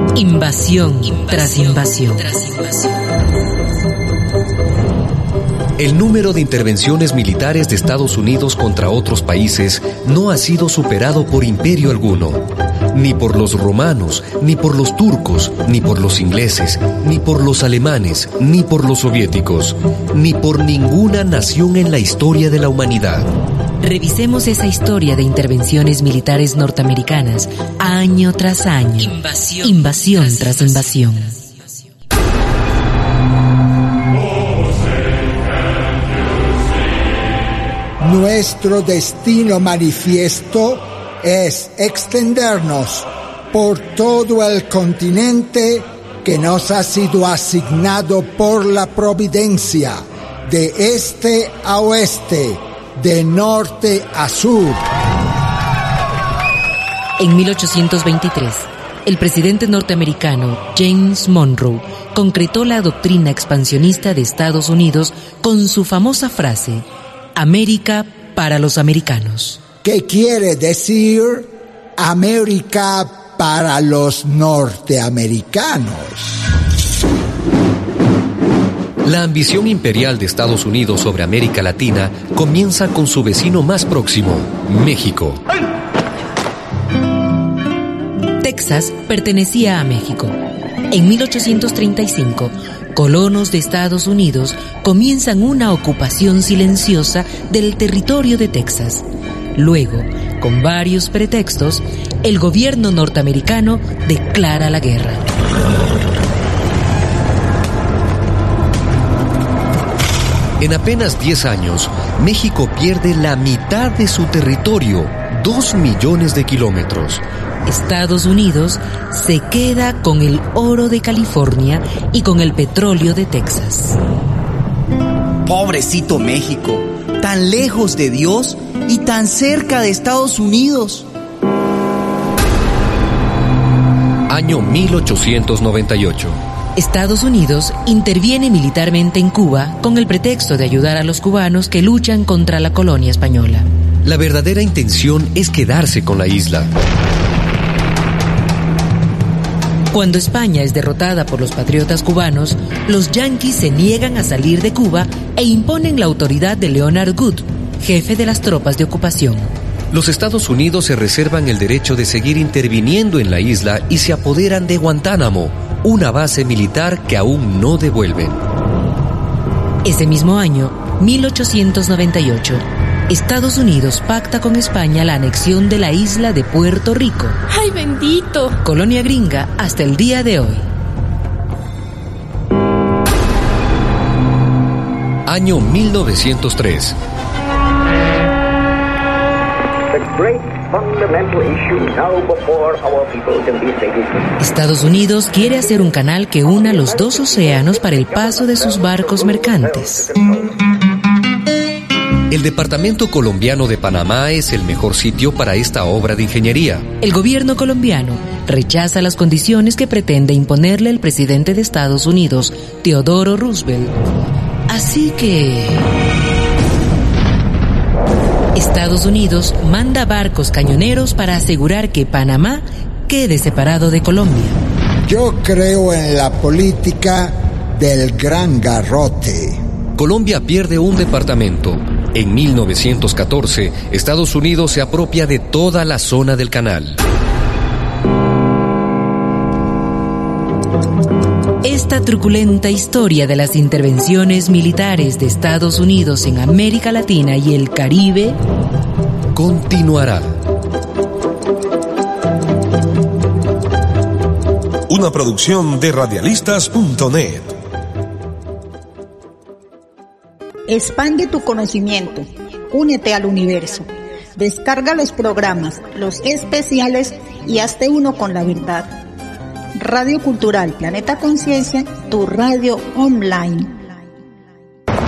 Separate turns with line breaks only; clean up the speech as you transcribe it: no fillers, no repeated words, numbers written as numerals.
Invasión tras invasión.
El número de intervenciones militares de Estados Unidos contra otros países no ha sido superado por imperio alguno. Ni por los romanos, ni por los turcos, ni por los ingleses, ni por los alemanes, ni por los soviéticos, ni por ninguna nación en la historia de la humanidad.
Revisemos esa historia de intervenciones militares norteamericanas, año tras año, invasión tras invasión.
Nuestro destino manifiesto es extendernos por todo el continente que nos ha sido asignado por la providencia, de este a oeste, de norte a sur.
En 1823, el presidente norteamericano James Monroe concretó la doctrina expansionista de Estados Unidos con su famosa frase: América para los americanos.
¿Qué quiere decir América para los norteamericanos?
La ambición imperial de Estados Unidos sobre América Latina comienza con su vecino más próximo, México.
Texas pertenecía a México. En 1835, colonos de Estados Unidos comienzan una ocupación silenciosa del territorio de Texas. Luego, con varios pretextos, el gobierno norteamericano declara la guerra.
En apenas 10 años, México pierde la mitad de su territorio, 2 millones de kilómetros.
Estados Unidos se queda con el oro de California y con el petróleo de Texas.
Pobrecito México, tan lejos de Dios y tan cerca de Estados Unidos.
Año 1898.
Estados Unidos interviene militarmente en Cuba con el pretexto de ayudar a los cubanos que luchan contra la colonia española.
La verdadera intención es quedarse con la isla.
Cuando España es derrotada por los patriotas cubanos, los yanquis se niegan a salir de Cuba e imponen la autoridad de Leonard Wood, jefe de las tropas de ocupación.
Los Estados Unidos se reservan el derecho de seguir interviniendo en la isla y se apoderan de Guantánamo, una base militar que aún no devuelven.
Ese mismo año, 1898, Estados Unidos pacta con España la anexión de la isla de Puerto Rico.
¡Ay, bendito!
Colonia gringa hasta el día de hoy.
Año 1903.
Estados Unidos quiere hacer un canal que una los dos océanos para el paso de sus barcos mercantes.
El departamento colombiano de Panamá es el mejor sitio para esta obra de ingeniería.
El gobierno colombiano rechaza las condiciones que pretende imponerle el presidente de Estados Unidos, Theodore Roosevelt. Así que Estados Unidos manda barcos cañoneros para asegurar que Panamá quede separado de Colombia.
Yo creo en la política del gran garrote.
Colombia pierde un departamento. En 1914, Estados Unidos se apropia de toda la zona del canal.
Esta truculenta historia de las intervenciones militares de Estados Unidos en América Latina y el Caribe
continuará.
Una producción de radialistas.net.
Expande tu conocimiento. Únete al universo. Descarga los programas, los especiales y hazte uno con la verdad. Radio Cultural Planeta Conciencia, tu radio online.